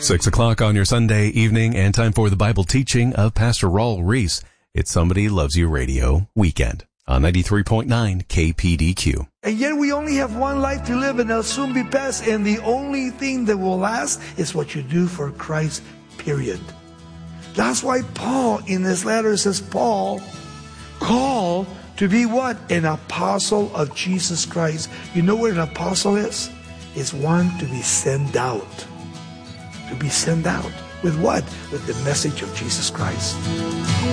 6 o'clock on your Sunday evening, and time for the Bible teaching of Pastor Raul Reese. It's Somebody Loves You Radio Weekend on 93.9 KPDQ. And yet we only have one life to live, and it'll soon be past, and the only thing that will last is what you do for Christ, period. That's why Paul in this letter says, Paul, called to be what? An apostle of Jesus Christ. You know what an apostle is? It's one to be sent out. To be sent out. With what? With the message of Jesus Christ.